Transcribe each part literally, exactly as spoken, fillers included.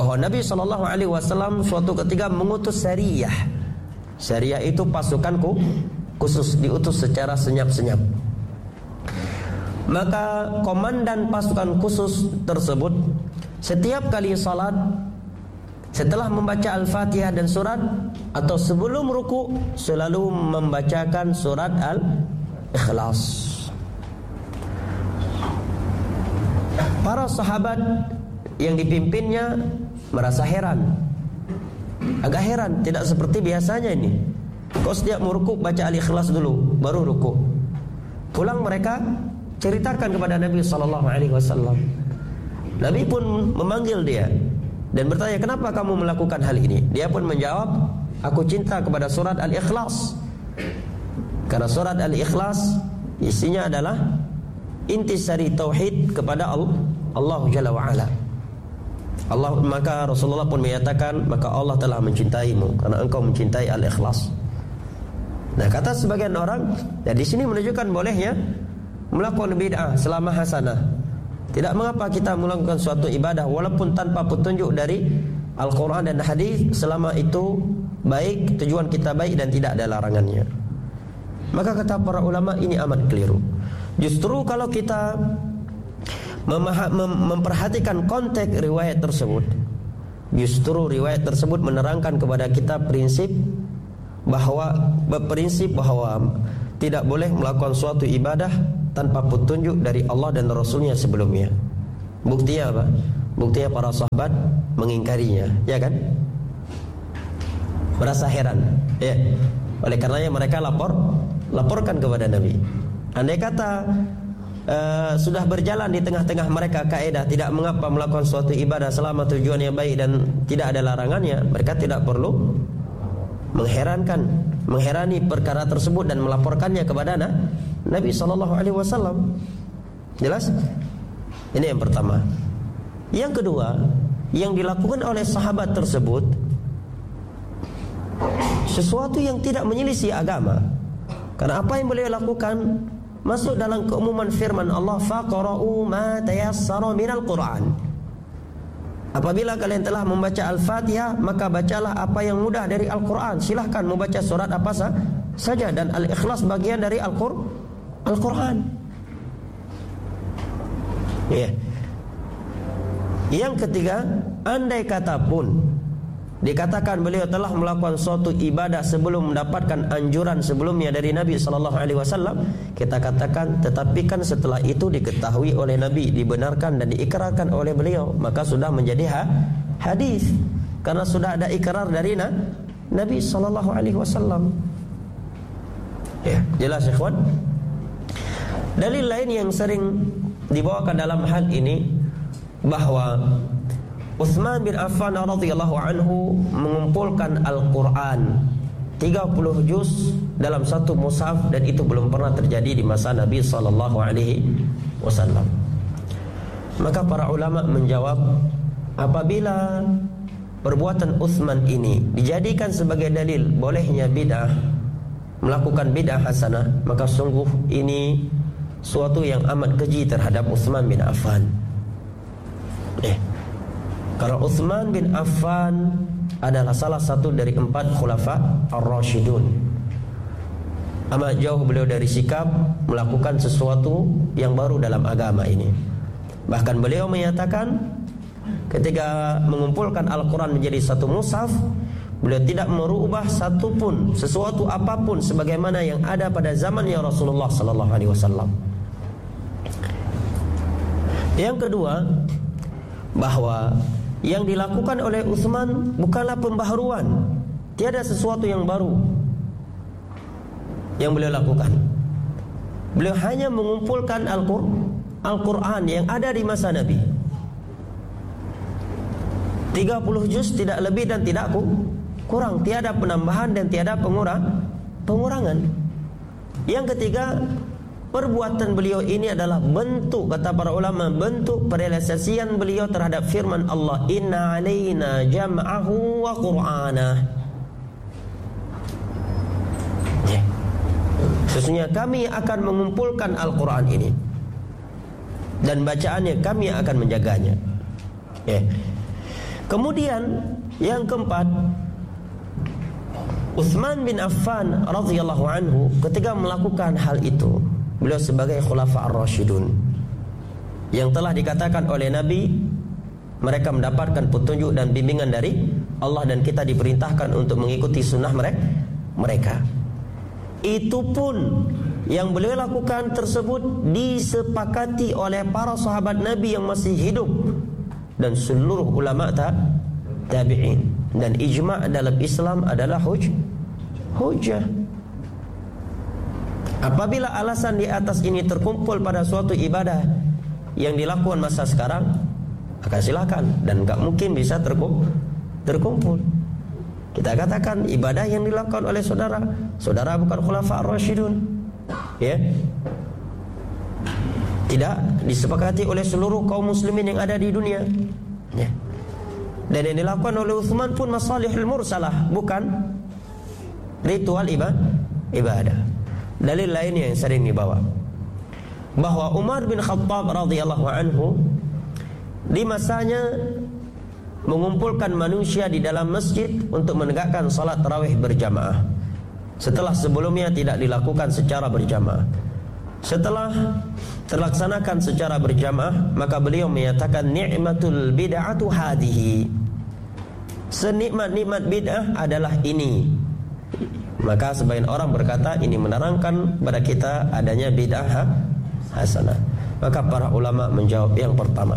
bahwa Nabi shallallahu alaihi wasallam suatu ketika mengutus sariyah. Sariyah itu pasukanku khusus, diutus secara senyap-senyap. Maka komandan pasukan khusus tersebut setiap kali salat, setelah membaca Al-Fatihah dan surat, atau sebelum ruku, selalu membacakan surat Al-Ikhlas. Para sahabat yang dipimpinnya merasa heran, agak heran, tidak seperti biasanya ini. Kok setiap mau ruku baca Al-Ikhlas dulu, baru ruku. Pulang mereka ceritakan kepada Nabi sallallahu alaihi wasallam. Nabi pun memanggil dia dan bertanya, kenapa kamu melakukan hal ini? Dia pun menjawab, aku cinta kepada surat Al-Ikhlas. Karena surat Al-Ikhlas isinya adalah intisari tauhid kepada Allah, Allah Jalla wa'ala. Allah, maka Rasulullah pun menyatakan, maka Allah telah mencintaimu karena engkau mencintai Al-Ikhlas. Nah, kata sebagian orang, ya di sini menunjukkan bolehnya melakukan bid'ah selama hasanah. Tidak mengapa kita melakukan suatu ibadah walaupun tanpa petunjuk dari Al-Quran dan hadis, selama itu baik, tujuan kita baik dan tidak ada larangannya. Maka kata para ulama, ini amat keliru. Justru kalau kita Mem- mem- memperhatikan konteks riwayat tersebut, justru riwayat tersebut menerangkan kepada kita prinsip bahwa berprinsip bahwa tidak boleh melakukan suatu ibadah tanpa petunjuk dari Allah dan Rasulnya sebelumnya. Buktinya apa? Buktinya para sahabat mengingkarinya, ya kan? Merasa heran, ya. Oleh karenanya mereka lapor, laporkan kepada Nabi. Andai kata Uh, sudah berjalan di tengah-tengah mereka kaidah tidak mengapa melakukan suatu ibadah selama tujuannya baik dan tidak ada larangannya, mereka tidak perlu mengherankan, mengherani perkara tersebut dan melaporkannya kepada Nabi sallallahu alaihi wasallam. Jelas? Ini yang pertama. Yang kedua, yang dilakukan oleh sahabat tersebut sesuatu yang tidak menyelisih agama. Karena apa yang beliau lakukan masuk dalam keumuman firman Allah, faqra'u ma tayassara minal Qur'an. Apabila kalian telah membaca Al-Fatihah, maka bacalah apa yang mudah dari Al-Quran. Silahkan membaca surat apa saja, dan Al-Ikhlas bagian dari Al-Qur- Al-Quran. Ya. Yang ketiga, andai kata pun dikatakan beliau telah melakukan suatu ibadah sebelum mendapatkan anjuran sebelumnya dari Nabi sallallahu alaihi wasallam, kita katakan, tetapi kan setelah itu diketahui oleh Nabi, dibenarkan dan diikrarkan oleh beliau, maka sudah menjadi ha- hadis karena sudah ada ikrar dari na- Nabi sallallahu alaihi wasallam. Ya, jelas ikhwan. Dalil lain yang sering dibawakan dalam hal ini bahwa Utsman bin Affan radhiyallahu anhu mengumpulkan Al-Quran tiga puluh juz dalam satu mushaf, dan itu belum pernah terjadi di masa Nabi sallallahu alaihi wasallam. Maka para ulama menjawab, apabila perbuatan Utsman ini dijadikan sebagai dalil bolehnya bid'ah, melakukan bid'ah hasanah, maka sungguh ini suatu yang amat keji terhadap Utsman bin Affan. Eh Karena Utsman bin Affan adalah salah satu dari empat khulafa ar-rasyidun. Amat jauh beliau dari sikap melakukan sesuatu yang baru dalam agama ini. Bahkan beliau menyatakan ketika mengumpulkan Al-Quran menjadi satu mushaf, beliau tidak merubah satu pun, sesuatu apapun sebagaimana yang ada pada zamannya Rasulullah sallallahu alaihi wasallam. Yang kedua, bahwa yang dilakukan oleh Utsman bukanlah pembaharuan, tiada sesuatu yang baru yang beliau lakukan. Beliau hanya mengumpulkan Al-Qur'an Al-Quran yang ada di masa Nabi, tiga puluh juz, tidak lebih dan tidak kurang, tiada penambahan dan tiada pengurang, pengurangan. Yang ketiga, perbuatan beliau ini adalah bentuk, kata para ulama, bentuk perealisasian beliau terhadap firman Allah, inna alaina jam'ahu wa qur'anah. Ya. Sesungguhnya kami akan mengumpulkan Al-Quran ini dan bacaannya kami akan menjaganya. Ya. Kemudian yang keempat, Utsman bin Affan radhiyallahu anhu ketika melakukan hal itu, beliau sebagai khulafa ar-rasyidun yang telah dikatakan oleh Nabi mereka mendapatkan petunjuk dan bimbingan dari Allah dan kita diperintahkan untuk mengikuti sunnah mereka. Itu pun yang beliau lakukan tersebut disepakati oleh para sahabat Nabi yang masih hidup dan seluruh ulama ta tabi'in, dan ijma' dalam Islam adalah huj hujjah. Apabila alasan di atas ini terkumpul pada suatu ibadah yang dilakukan masa sekarang, maka silakan, dan enggak mungkin bisa terkumpul terkumpul. Kita katakan ibadah yang dilakukan oleh saudara, saudara bukan khulafa ar-rasyidun, ya, tidak disepakati oleh seluruh kaum muslimin yang ada di dunia, ya. Dan yang dilakukan oleh Utsman pun masalihul mursalah, bukan ritual ibadah. Dalil lainnya yang sering dibawa bahwa Umar bin Khattab radhiyallahu anhu di masanya mengumpulkan manusia di dalam masjid untuk menegakkan salat tarawih berjamaah setelah sebelumnya tidak dilakukan secara berjamaah. Setelah terlaksanakan secara berjamaah, maka beliau menyatakan ni'matul bid'atu hadhihi, senikmat-nikmat bid'ah adalah ini. Maka sebagian orang berkata ini menerangkan pada kita adanya bid'ah hasanah. Maka para ulama menjawab yang pertama,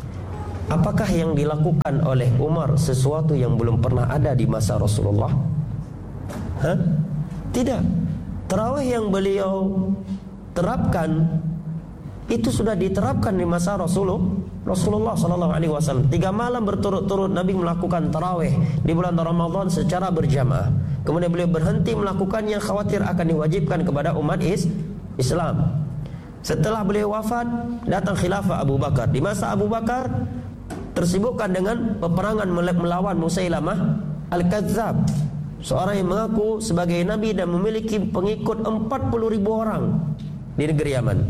apakah yang dilakukan oleh Umar sesuatu yang belum pernah ada di masa Rasulullah? Hah? Tidak. Tarawih yang beliau terapkan itu sudah diterapkan di masa Rasulullah Rasulullah sallallahu alaihi wasallam. Tiga malam berturut-turut Nabi melakukan tarawih di bulan Ramadan secara berjamaah. Kemudian beliau berhenti melakukannya khawatir akan diwajibkan kepada umat is Islam. Setelah beliau wafat, datang khilafah Abu Bakar. Di masa Abu Bakar tersibukkan dengan peperangan melawan Musailamah Al-Kadzab, seorang yang mengaku sebagai nabi dan memiliki pengikut empat puluh ribu orang di negeri Yaman.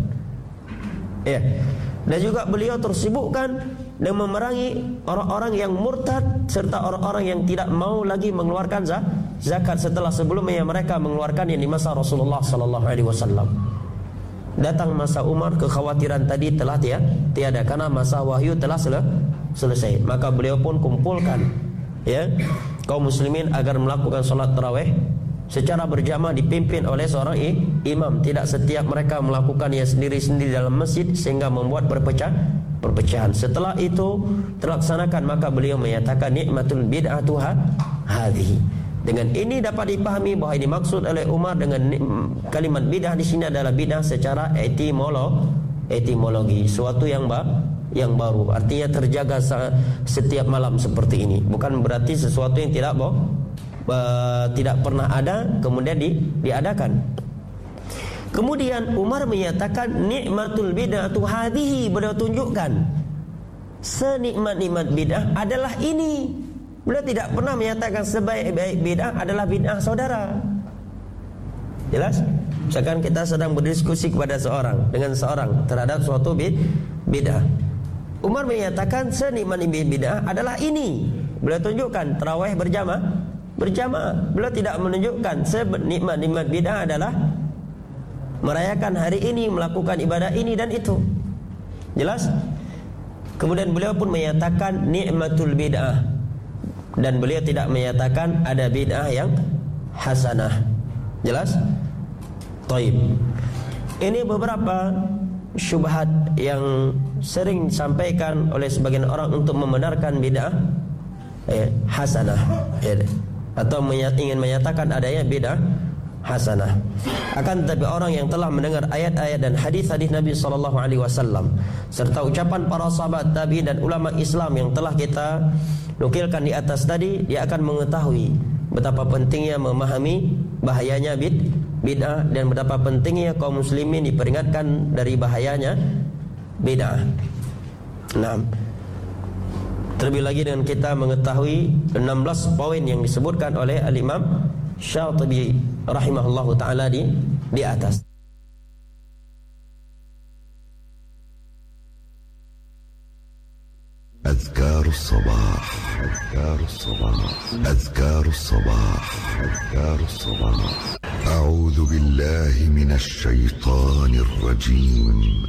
Ya. Dan juga beliau tersibukkan dengan memerangi orang-orang yang murtad serta orang-orang yang tidak mau lagi mengeluarkan zakat setelah sebelumnya mereka mengeluarkannya di masa Rasulullah sallallahu alaihi wasallam. Datang masa Umar, kekhawatiran tadi telah tiada karena masa wahyu telah sel selesai. Maka beliau pun kumpulkan, ya, kaum muslimin agar melakukan salat tarawih secara berjamaah dipimpin oleh seorang imam. Tidak setiap mereka melakukannya sendiri-sendiri dalam masjid sehingga membuat perpecah perpecahan. Setelah itu terlaksanakan, maka beliau menyatakan nikmatul bid'atu hadhihi. Dengan ini dapat dipahami bahwa ini maksud oleh Umar dengan kalimat bid'ah di sini adalah bid'ah secara etimolo, etimologi, suatu yang ba, yang baru. Artinya terjaga setiap malam seperti ini. Bukan berarti sesuatu yang tidak boh, uh, tidak pernah ada kemudian di, diadakan. Kemudian Umar menyatakan nikmatul bid'atu hadhihi, beliau tunjukkan senikmat-nikmat bid'ah adalah ini. Beliau tidak pernah menyatakan sebaik-baik bid'ah adalah bid'ah saudara. Jelas? Misalkan kita sedang berdiskusi kepada seorang dengan seorang terhadap suatu bid'ah, Umar menyatakan senikmat-nikmat bid'ah adalah ini. Beliau tunjukkan tarawih berjamaah, berjamaah. Beliau tidak menunjukkan senikmat-nikmat bid'ah adalah merayakan hari ini, melakukan ibadah ini dan itu. Jelas? Kemudian beliau pun menyatakan nikmatul bid'ah, dan beliau tidak menyatakan ada bid'ah yang hasanah. Jelas? Taib. Ini beberapa syubhat yang sering disampaikan oleh sebagian orang untuk membenarkan bid'ah eh, hasanah, eh, atau menyat, ingin menyatakan adanya bid'ah hasanah. Akan tetapi orang yang telah mendengar ayat-ayat dan hadis-hadis Nabi sallallahu alaihi wasallam serta ucapan para sahabat tabi'in dan ulama Islam yang telah kita nukilkan di atas tadi, dia akan mengetahui betapa pentingnya memahami bahayanya bid bid'ah dan betapa pentingnya kaum muslimin diperingatkan dari bahayanya bid'ah. Nah, terlebih lagi dengan kita mengetahui enam belas poin yang disebutkan oleh Al-Imam Syatibi rahimahullahu taala di di atas. أذكار الصباح أذكار الصباح أذكار الصباح أذكار الصباح أعوذ بالله من الشيطان الرجيم